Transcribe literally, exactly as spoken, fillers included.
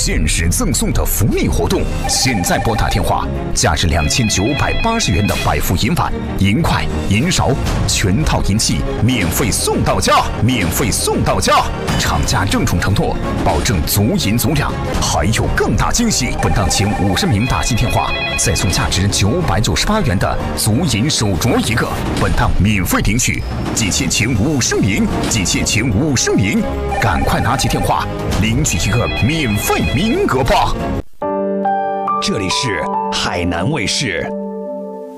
限时赠送的福利活动，现在拨打电话，价值两千九百八十元的百富银碗、银筷、银勺全套银器免费送到家，免费送到家。厂家郑重承诺，保证足银足两，还有更大惊喜！本档前五十名打进电话，再送价值九百九十八元的足银手镯一个。本档免费领取，仅限前五十名，仅限前五十名，赶快拿起电话领取一个免费名额吧！ 这里是海南卫视。